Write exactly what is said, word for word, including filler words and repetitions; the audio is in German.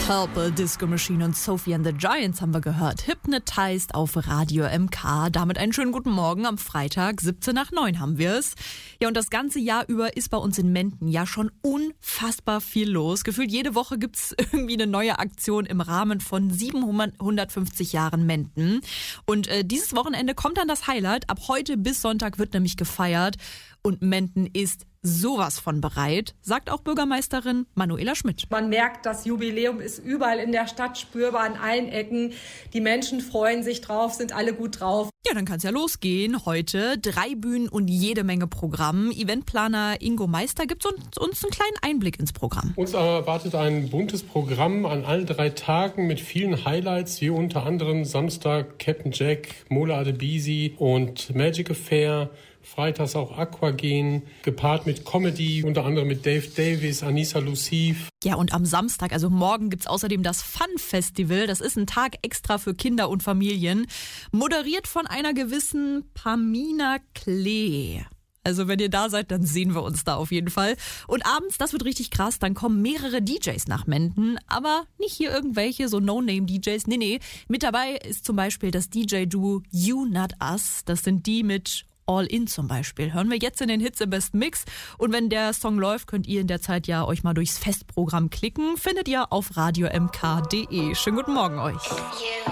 Purple Disco Machine und Sophie and the Giants haben wir gehört. Hypnotized auf Radio M K. Damit einen schönen guten Morgen am Freitag, siebzehn nach neun haben wir es. Ja, und das ganze Jahr über ist bei uns in Menden ja schon unfassbar viel los. Gefühlt jede Woche gibt's irgendwie eine neue Aktion im Rahmen von siebenhundertfünfzig Jahren Menden. Und äh, dieses Wochenende kommt dann das Highlight. Ab heute bis Sonntag wird nämlich gefeiert. Und Menden ist sowas von bereit, sagt auch Bürgermeisterin Manuela Schmidt. Man merkt, das Jubiläum ist überall in der Stadt spürbar, an allen Ecken. Die Menschen freuen sich drauf, sind alle gut drauf. Ja, dann kann's ja losgehen. Heute drei Bühnen und jede Menge Programm. Eventplaner Ingo Meister gibt uns, uns einen kleinen Einblick ins Programm. Uns erwartet ein buntes Programm an allen drei Tagen mit vielen Highlights, wie unter anderem Samstag Captain Jack, Mola Adebisi und Magic Affair. Freitags auch Aquagen, gepaart mit Comedy, unter anderem mit Dave Davis, Anissa Luciv. Ja, und am Samstag, also morgen, gibt's außerdem das Fun Festival. Das ist ein Tag extra für Kinder und Familien. Moderiert von einer gewissen Pamina Klee. Also wenn ihr da seid, dann sehen wir uns da auf jeden Fall. Und abends, das wird richtig krass, dann kommen mehrere D Js nach Menden. Aber nicht hier irgendwelche so No-Name-D Js. Nee, nee. Mit dabei ist zum Beispiel das D J-Duo You Not Us. Das sind die mit All In zum Beispiel. Hören wir jetzt in den Hits im Best Mix. Und wenn der Song läuft, könnt ihr in der Zeit ja euch mal durchs Festprogramm klicken. Findet ihr auf radio m k punkt d e. Schönen guten Morgen euch.